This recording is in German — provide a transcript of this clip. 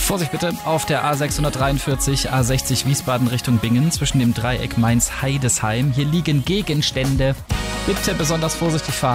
Vorsicht bitte, auf der A643, A60 Wiesbaden Richtung Bingen zwischen dem Dreieck Mainz-Heidesheim. Hier liegen Gegenstände. Bitte besonders vorsichtig fahren.